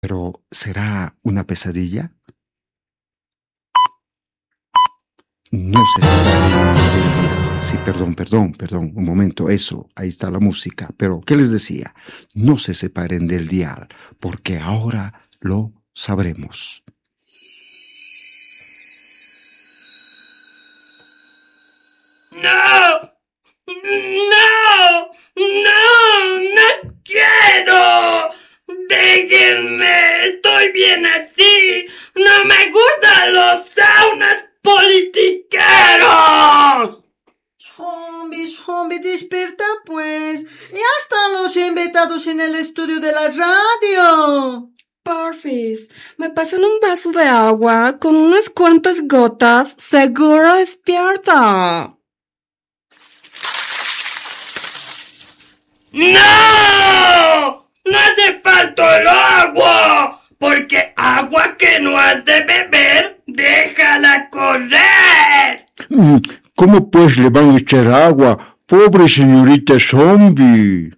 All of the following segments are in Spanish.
Pero, ¿será una pesadilla? No se separen del dial. Sí, perdón, un momento, eso, ahí está la música. Pero, ¿qué les decía? No se separen del dial, porque ahora lo sabremos. ¡No! ¡No! ¡No! ¡No quiero! ¡Déjenme! ¡Estoy bien así! ¡No me gustan los saunas politiqueros! Zombie, despierta pues. Ya están los invitados en el estudio de la radio. Porfis, me pasan un vaso de agua con unas cuantas gotas, seguro despierta. ¡No! ¡No hace falta el agua! Porque agua que no has de beber, déjala correr. ¿Cómo pues le van a echar agua? Pobre señorita zombie.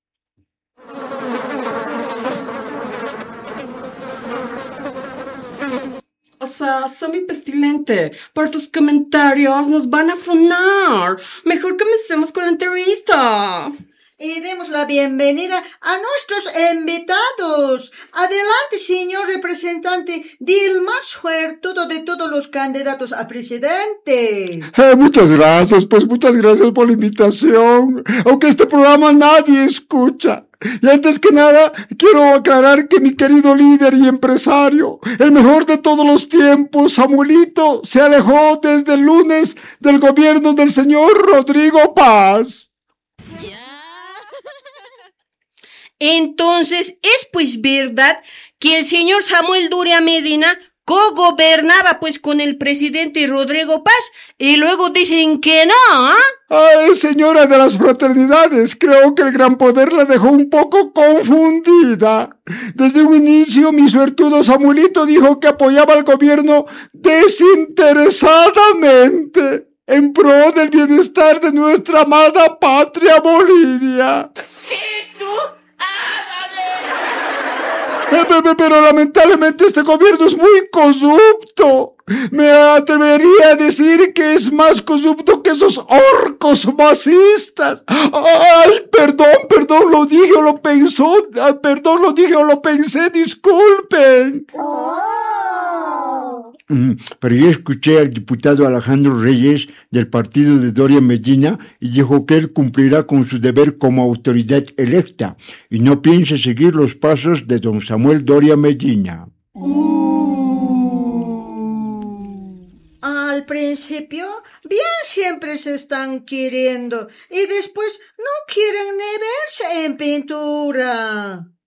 O sea, zombie pestilente, por tus comentarios nos van a funar. Mejor comencemos con la entrevista. Y demos la bienvenida a nuestros invitados. Adelante, señor representante del más suertudo de todos los candidatos a presidente. Muchas gracias por la invitación. Aunque este programa nadie escucha. Y antes que nada, quiero aclarar que mi querido líder y empresario, el mejor de todos los tiempos, Samuelito, se alejó desde el lunes del gobierno del señor Rodrigo Paz. Entonces, ¿es pues verdad que el señor Samuel Doria Medina co-gobernaba pues con el presidente Rodrigo Paz y luego dicen que no, ¿ah? Ay, señora de las fraternidades, creo que el gran poder la dejó un poco confundida. Desde un inicio, mi suertudo Samuelito dijo que apoyaba al gobierno desinteresadamente en pro del bienestar de nuestra amada patria Bolivia. Pero lamentablemente este gobierno es muy corrupto. Me atrevería a decir que es más corrupto que esos orcos masistas. Ay, perdón, lo dije o lo pensó. Perdón, lo dije o lo pensé, disculpen. Pero yo escuché al diputado Alejandro Reyes del partido de Doria Medina y dijo que él cumplirá con su deber como autoridad electa y no piensa seguir los pasos de don Samuel Doria Medina. Al principio, bien siempre se están queriendo y después no quieren ni verse en pintura.